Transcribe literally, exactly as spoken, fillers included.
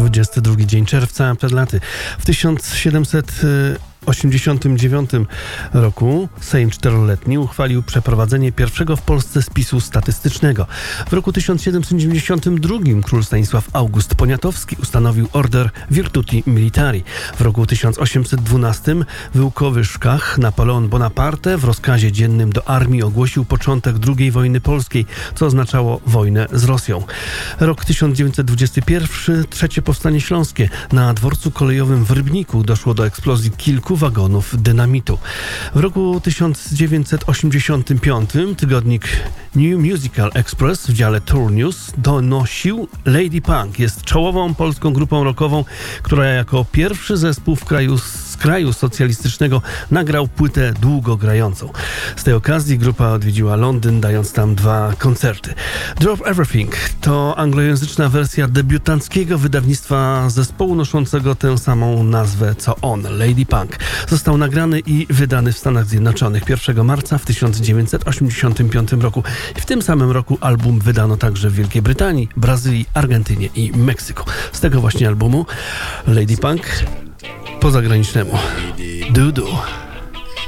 dwudziesty drugi dzień czerwca przed laty. W tysiąc siedemset osiemdziesiątym dziewiątym roku Sejm czteroletni uchwalił przeprowadzenie pierwszego w Polsce spisu statystycznego. W roku tysiąc siedemset dziewięćdziesiątym drugim król Stanisław August Poniatowski ustanowił Order Virtuti Militari. W roku tysiąc osiemset dwunastym wyłkowy szkach Napoleon Bonaparte w rozkazie dziennym do armii ogłosił początek drugiej wojny polskiej, co oznaczało wojnę z Rosją. Rok tysiąc dziewięćset dwudziesty pierwszy, trzecie powstanie śląskie. Na dworcu kolejowym w Rybniku doszło do eksplozji kilku wagonów dynamitu. W roku tysiąc dziewięćset osiemdziesiątym piątym tygodnik New Musical Express w dziale Tour News donosił: Lady Punk jest czołową polską grupą rockową, która jako pierwszy zespół w kraju z kraju socjalistycznego nagrał płytę długogrającą. Z tej okazji grupa odwiedziła Londyn, dając tam dwa koncerty. Drop Everything to anglojęzyczna wersja debiutanckiego wydawnictwa zespołu noszącego tę samą nazwę co on, Lady Punk. Został nagrany i wydany w Stanach Zjednoczonych pierwszego marca w tysiąc dziewięćset osiemdziesiątym piątym roku. W tym samym roku album wydano także w Wielkiej Brytanii, Brazylii, Argentynie i Meksyku. Z tego właśnie albumu Lady Punk po zagranicznemu Dudu.